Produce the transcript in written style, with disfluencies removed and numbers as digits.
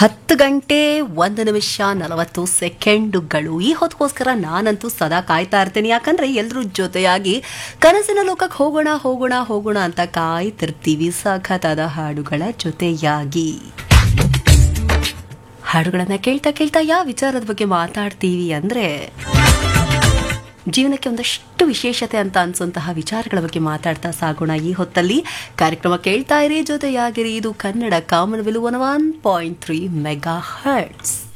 10 ಗಂಟೆ 1 ನಿಮಿಷ 40 ಸೆಕೆಂಡುಗಳು. ಈ ಹೊತ್ತಿಗೋಸ್ಕರ ನಾನಂತೂ ಸದಾ ಕಾಯ್ತಾ ಇರ್ತೀನಿ. ಯಾಕಂದ್ರೆ ಎಲ್ಲರೂ ಜೊತೆಯಾಗಿ ಕನಸಿನ ಲೋಕಕ್ಕೆ ಹೋಗೋಣ ಹೋಗೋಣ ಹೋಗೋಣ ಅಂತ ಕಾಯ್ತಿರ್ತೀವಿ ಸಖತ್ತಾದ ಹಾಡುಗಳ ಜೊತೆಯಾಗಿ. ಹಾಡುಗಳನ್ನ ಕೇಳ್ತಾ ಕೇಳ್ತಾ ಯಾವ ವಿಚಾರದ ಬಗ್ಗೆ ಮಾತಾಡ್ತೀವಿ ಅಂದ್ರೆ ಜೀವನಕ್ಕೆ ಒಂದಷ್ಟು ವಿಶೇಷತೆ ಅಂತ ಅನ್ಸುವಂತಹ ವಿಚಾರಗಳ ಬಗ್ಗೆ ಮಾತಾಡ್ತಾ ಸಾಗೋಣ. ಈ ಹೊತ್ತಲ್ಲಿ ಕಾರ್ಯಕ್ರಮ ಕೇಳ್ತಾ ಇರಿ, ಜೊತೆಯಾಗಿರಿ. ಇದು ಕನ್ನಡ ಕಾಮನಬಿಲ್ಲು 101.3 ಮೆಗಾ ಹರ್ಟ್ಸ್.